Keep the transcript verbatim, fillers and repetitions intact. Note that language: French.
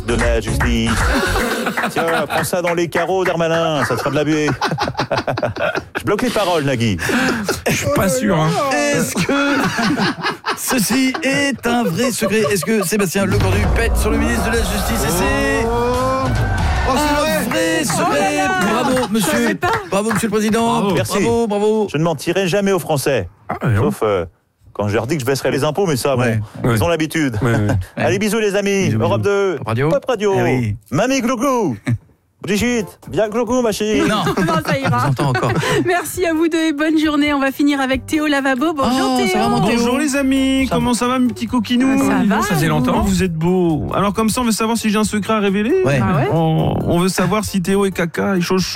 de la justice. Tiens, prends ça dans les carreaux, Darmanin, ça te fera de la buée. Je bloque les paroles, Nagui. Je suis pas sûr. Hein. Est-ce que ceci est un vrai secret? Est-ce que Sébastien Lecornu pète sur le ministre de la Justice? Et c'est Oh, c'est vrai. un vrai secret. Oh là là. Bravo, monsieur. Bravo, monsieur le président. Bravo. Merci. Bravo, bravo. Je ne mentirai jamais aux Français. Ah, ouais, Sauf euh, quand je leur dis que je baisserai les impôts, mais ça, Ouais. bon, Ouais. ils ont l'habitude. Ouais, ouais. Allez, bisous les amis. Bisous, Europe bisous. deux, Pop Radio. Pop Radio. Eh oui. Mamie Glouglou. Brigitte, bien Glouglou, ma chérie. Non, Non, ça ira. j'entends encore. Merci à vous deux et bonne journée. On va finir avec Théo Lavabo. Bonjour Oh, Théo. ça va, mon Théo. Bonjour les amis, Ça comment ça va mes petits coquinous? Ça Dis donc, va, ça faisait et longtemps. Vous êtes beaux. Alors comme ça on veut savoir si j'ai un secret à révéler. Ouais. Ah ouais on, on veut savoir si Théo est caca et chose